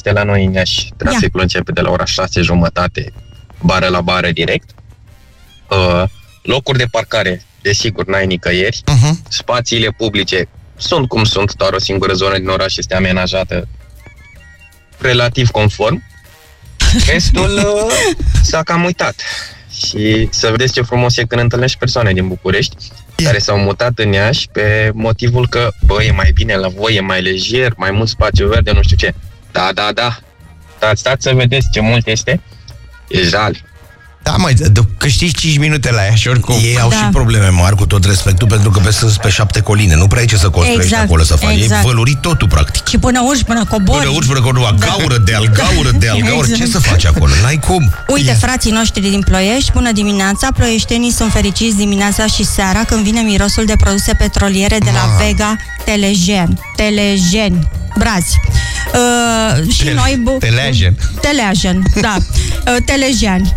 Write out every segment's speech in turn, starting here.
uite, la noi în Iași, traficul începe de la ora 6:30, bară la bară direct. Locuri de parcare, desigur, n-ai nicăieri. Spațiile publice sunt cum sunt, doar o singură zonă din oraș este amenajată relativ conform. Restul s-a cam uitat. Și să vedeți ce frumos e când întâlnești persoane din București care s-au mutat în Iași pe motivul că, bă, e mai bine la voi, e mai lejer, mai mult spațiu verde, nu știu ce. Da. Stați să vedeți ce mult este. E jale. Da, măi, câștigi 5 minute la Iași, oricum. Ei au și probleme mari, cu tot respectul, pentru că sunt pe 7 coline. Nu prea ai ce să construiești acolo să faci. E vălurit totul, practic. Și până urci, până cobori. Gaură de al, gaură. Ce să faci acolo? N-ai cum. Uite, frații noștri din Ploiești, bună dimineața. Ploieștenii sunt fericiți dimineața și seara când vine mirosul de produse petroliere de la Vega Telegen. Brazi. Și noi Teleagen, da. Telejani.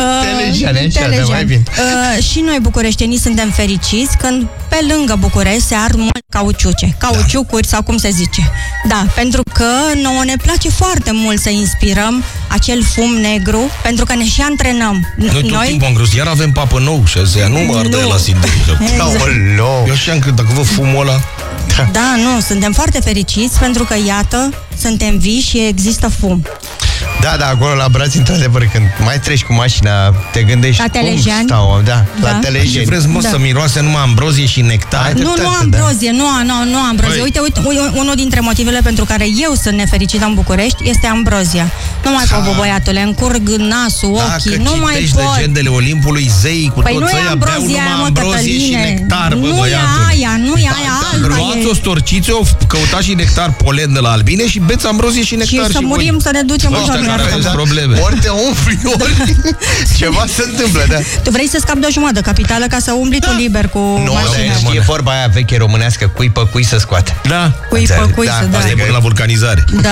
Mai bine. Și noi bucureștenii suntem fericiți când pe lângă București se ard mult cauciucuri sau cum se zice. Da, pentru că nouă ne place foarte mult să inspirăm acel fum negru, pentru că ne și antrenăm. Noi tot timpul am grăs, iar avem papă nou și azi nu mă ardă la sinderică. Eu știam că dacă văd fumul ăla... Da, nu, suntem foarte fericiți pentru că, iată, suntem vii și există fum. Da, acolo la Brazi, într-adevăr, când mai treci cu mașina, te gândești la Telejani. La Telejani. Ce vreți, mă, să miroase numai ambrozie și nectar? Nu ambrozie, nu ambrozie. Uite, unul dintre motivele pentru care eu sunt nefericită în București este ambrozia. Nu mai pot, băiatule, încurg nasul, ochii, nu mai pot. Dacă legendele Olimpului, zeii cu toți ăia beau numai ambrozie și nectar, bă, băiatule. Nu e aia, alta e. Luați-o, storciți-o, căutați și nectar, polen de la albine și beți ambrozie și nectar. Și să murim, să ne ducem în probleme. Ori te umfli, ori ceva se întâmplă, da. Tu vrei să scapi de o jumătate de capitală ca să umbli tu liber cu mașina. E vorba aia veche românească, cui pe cui să scoate. Da. Cui pe cui să dai. Asta e până la vulcanizare. Da.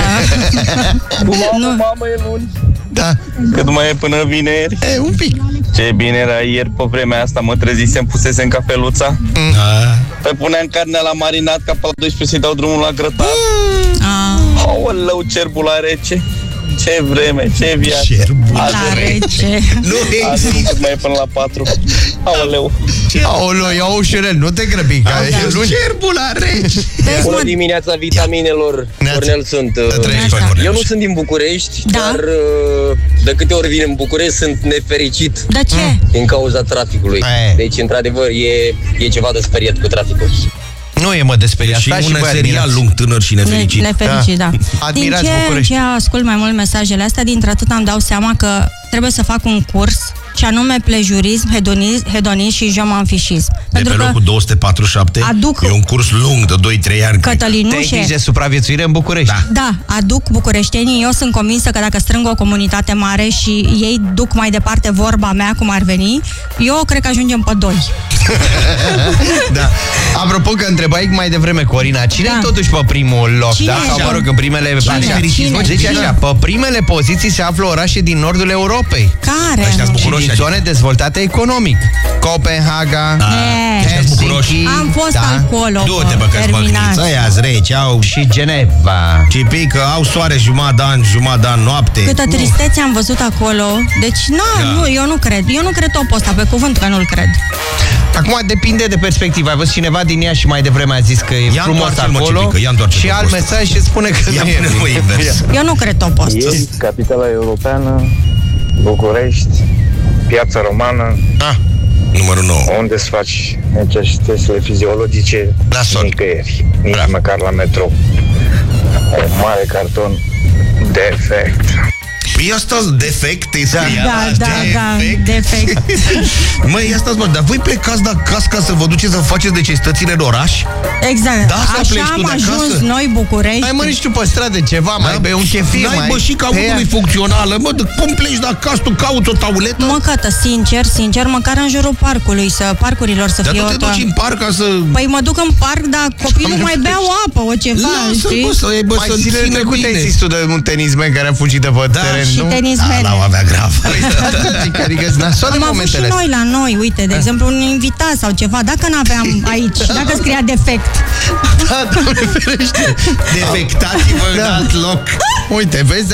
Mamă, e luni. Da. Cât mai e până vineri. Un pic. Ce bine era ieri pe vremea asta, mă trezisem, pusesem cafeluța. Păi puneam carnea la marinat ca pe la 12 să-i dau drumul la grătar. Aoleu, cerbul la rece. Ce vreme, ce viață. Cerbul la rece. Nu există. Cât mai e până la 4. Aoleu. Aoleu, ia ușurel, nu te grăbi. Cerbul la rece. Bună dimineața, vitaminelor. Cornel sunt. Eu nu sunt din București, dar de câte ori vin în București sunt nefericit. De ce? Din cauza traficului. Deci, într-adevăr, e ceva de speriat cu traficul. Nu e, mă, de speriat. Și un serial lung, tânăr și nefericit. Nefericit, da. Admirați Din ce ascult mai mult mesajele astea, dintr-atât îmi dau seama că trebuie să fac un curs, și anume plejurism, hedonism și jomanfișism. De pe locul 247 e un curs lung de 2-3 ani. Cătălinușe. Tehnici de supraviețuire în București. Da, aduc bucureștenii. Eu sunt convinsă că dacă strâng o comunitate mare și ei duc mai departe vorba mea, cum ar veni, eu cred că ajungem pe 2. Da. Apropo că întrebai mai devreme, Corina, cine e totuși pe primul loc? Cine? Da? Sau mă rog, în primele... Deci așa, pe primele poziții se află orașe din nordul Europei. Care? Și din zone dezvoltate economic. Copenhaga, Helsinki. Am fost acolo. Du-te, bă, că-ți măgniți. Aia-s reci, au... Și Geneva. Și pică, au soare jumătate de an, noapte. Câtă tristețe am văzut acolo. Deci, nu, eu nu cred. Eu nu cred topul ăsta, pe cuvânt că nu-l cred. Acum depinde de perspectivă. Ai văzut cineva din ea și mai devreme a zis că e frumos acolo și alt mesaj și spune că nu e invers. Eu nu cred topul ăsta. Capitala europeană, București, Piața Romană. Numărul 9. Unde să faci necesitățile fiziologice? Nicăieri. Nici măcar la metrou. Un mare carton defect. Păi asta defect, defect. Măi, asta mă, dar voi plecați de acasă ca să vă duceți să faceți necesitățile în oraș? Exact. Da, așa am ajuns noi, București. Hai, mă, nici tu pe stradă ceva, mai bei un chefir, mai... Bă, și că autul e funcțională, mă, cum pleci de acasă, tu cauți o tauletă? Mă, Cătă, sincer, măcar în jurul parcurilor să fie o... Dar tu te duci în parc ca să... Păi mă duc în parc, dar copilul mai bea o apă, o ceva, știi? Mai zilele trecute ai zis tu de un tenismen care a fugit de pe teren. Și tenismene. L-au avea grav. Am avut și noi la noi, uite, de exemplu, un invitat sau ceva, dacă n-aveam aici, dacă scria defect. Da, Doamne ferește. Defectați-vă în alt loc. Uite, vezi,